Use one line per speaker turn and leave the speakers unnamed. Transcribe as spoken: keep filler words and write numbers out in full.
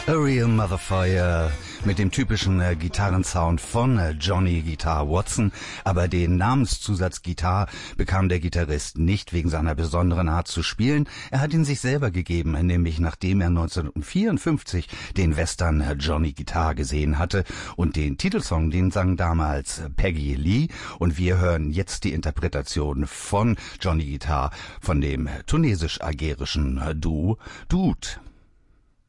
A Real Motherfire mit dem typischen äh, Gitarrensound von äh, Johnny Guitar Watson, aber den Namenszusatz Guitar bekam der Gitarrist nicht wegen seiner besonderen Art zu spielen. Er hat ihn sich selber gegeben, nämlich nachdem er neunzehnhundertvierundfünfzig den Western äh, Johnny Guitar gesehen hatte, und den Titelsong, den sang damals äh, Peggy Lee, und wir hören jetzt die Interpretation von Johnny Guitar von dem äh, tunesisch-algerischen äh, Duo Dude.